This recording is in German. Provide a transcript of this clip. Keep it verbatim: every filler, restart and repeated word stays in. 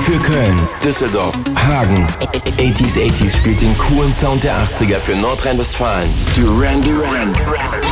Für Köln, Düsseldorf, Hagen. achtziger achtziger spielt den coolen Sound der achtziger für Nordrhein-Westfalen. Duran Duran.